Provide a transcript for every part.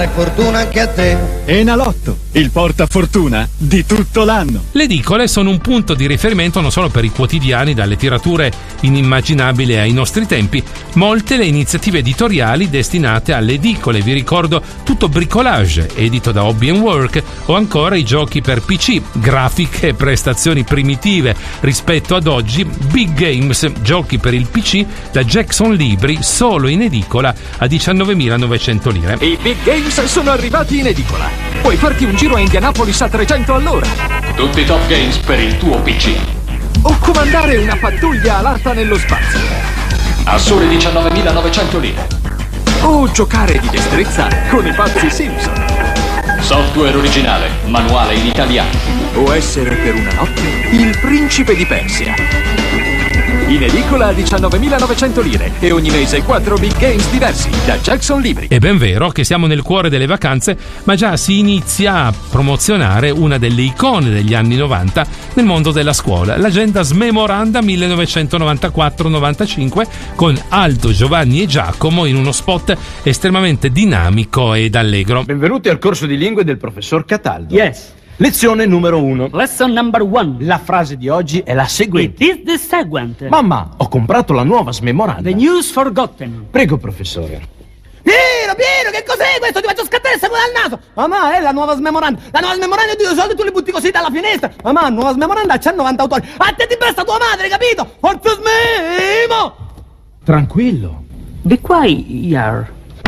Fortuna anche a te. Enalotto, il portafortuna di tutto l'anno. Le edicole sono un punto di riferimento non solo per i quotidiani, dalle tirature inimmaginabili ai nostri tempi, molte le iniziative editoriali destinate alle edicole. Vi ricordo Tutto Bricolage, edito da Hobby & Work, o ancora i giochi per PC, grafiche e prestazioni primitive rispetto ad oggi, Big Games, giochi per il PC da Jackson Libri, solo in edicola a 19.900 lire. I Big Games sono arrivati in edicola. Puoi farti un giro a Indianapolis a 300 all'ora. Tutti i top games per il tuo PC. O comandare una pattuglia alata nello spazio. A sole 19.900 lire. O giocare di destrezza con i pazzi Simpson. Software originale, manuale in italiano. O essere per una notte il principe di Persia. In edicola a 19.900 lire e ogni mese 4 Big Games diversi da Jackson Libri. È ben vero che siamo nel cuore delle vacanze, ma già si inizia a promozionare una delle icone degli anni 90 nel mondo della scuola, l'agenda Smemoranda 1994-95 con Aldo, Giovanni e Giacomo in uno spot estremamente dinamico ed allegro. Benvenuti al corso di lingue del professor Cataldo. Yes. Lezione numero 1. Lesson number 1. La frase di oggi è la seguente. It is the seguente. Mamma, ho comprato la nuova Smemoranda. The news forgotten. Prego, professore. Piero, che cos'è questo? Ti faccio scattare il sangue dal naso! Mamma, è la nuova Smemoranda! La nuova Smemoranda di 2 soldi tu li butti così dalla finestra! Mamma, nuova Smemoranda c'ha 90 autori! A te ti presta tua madre, capito? Forza Smemo! Tranquillo. Be quiet.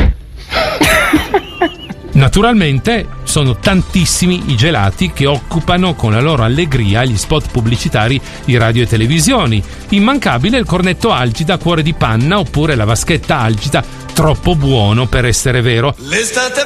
Naturalmente sono tantissimi i gelati che occupano con la loro allegria gli spot pubblicitari di radio e televisioni. Immancabile il cornetto Algida cuore di panna oppure la vaschetta Algida troppo buono per essere vero. L'estate